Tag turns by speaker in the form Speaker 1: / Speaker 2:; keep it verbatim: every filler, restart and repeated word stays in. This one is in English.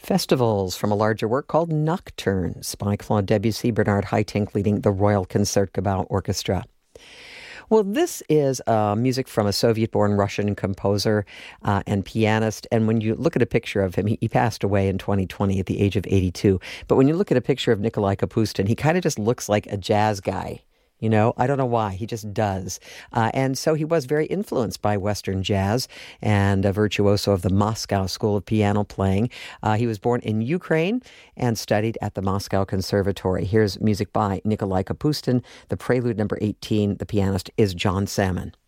Speaker 1: Festivals from a larger work called Nocturnes by Claude Debussy, Bernard Haitink leading the Royal Concertgebouw Orchestra. Well, this is uh, music from a Soviet-born Russian composer uh, and pianist. And when you look at a picture of him, he, he passed away in twenty twenty at the age of eighty-two. But when you look at a picture of Nikolai Kapustin, he kind of just looks like a jazz guy. You know, I don't know why. He just does. Uh, and so he was very influenced by Western jazz and a virtuoso of the Moscow School of Piano Playing. Uh, he was born in Ukraine and studied at the Moscow Conservatory. Here's music by Nikolai Kapustin. The prelude number eighteen, the pianist is John Salmon.